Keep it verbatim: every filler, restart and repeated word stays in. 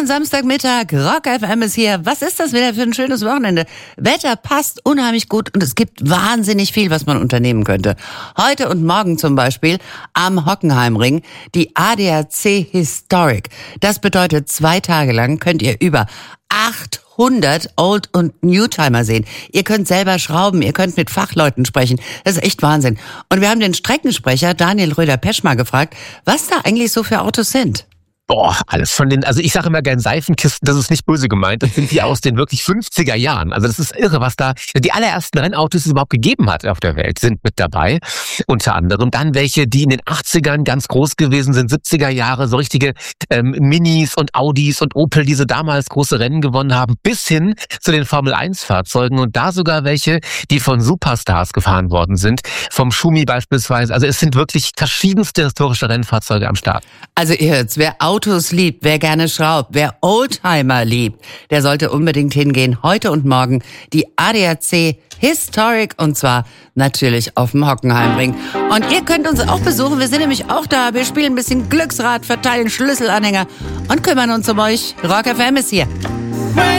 Schönen Samstagmittag, Rock F M ist hier. Was ist das wieder für ein schönes Wochenende? Wetter passt unheimlich gut und es gibt wahnsinnig viel, was man unternehmen könnte. Heute und morgen zum Beispiel am Hockenheimring die A D A C Historic. Das bedeutet, zwei Tage lang könnt ihr über achthundert Old- und Newtimer sehen. Ihr könnt selber schrauben, ihr könnt mit Fachleuten sprechen. Das ist echt Wahnsinn. Und wir haben den Streckensprecher Daniel Röder-Pesch mal gefragt, was da eigentlich so für Autos sind. Boah, alles von den, also ich sage immer gern Seifenkisten, das ist nicht böse gemeint, das sind die aus den wirklich fünfziger Jahren. Also das ist irre, was da, die allerersten Rennautos, die es überhaupt gegeben hat auf der Welt, sind mit dabei. Unter anderem dann welche, die in den achtzigern ganz groß gewesen sind, siebziger Jahre, so richtige ähm, Minis und Audis und Opel, die so damals große Rennen gewonnen haben, bis hin zu den Formel eins Fahrzeugen und da sogar welche, die von Superstars gefahren worden sind, vom Schumi beispielsweise. Also es sind wirklich verschiedenste historische Rennfahrzeuge am Start. Also ihr hört's, wer Autos liebt, wer gerne schraubt, wer Oldtimer liebt, der sollte unbedingt hingehen. Heute und morgen die A D A C Historic und zwar natürlich auf dem Hockenheimring. Und ihr könnt uns auch besuchen, wir sind nämlich auch da. Wir spielen ein bisschen Glücksrad, verteilen Schlüsselanhänger und kümmern uns um euch. Rock F M ist hier.